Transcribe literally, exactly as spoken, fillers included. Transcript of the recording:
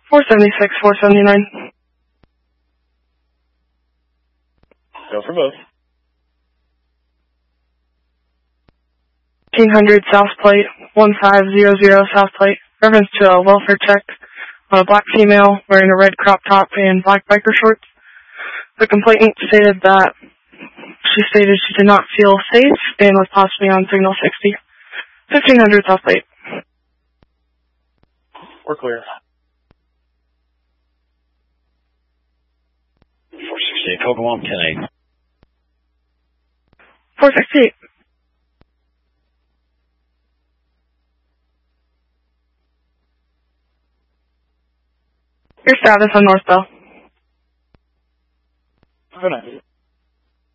four seventy-six, four seventy-nine. Go for both. fifteen hundred South Plate, one five zero zero South Plate. Reference to a welfare check on a black female wearing a red crop top and black biker shorts. The complainant stated that she stated she did not feel safe and was possibly on signal sixty. fifteen hundred South Plate. We're clear. four sixty-eight, Kokomo, ten eight. four sixty-eight. Your status on North Bell. Good night.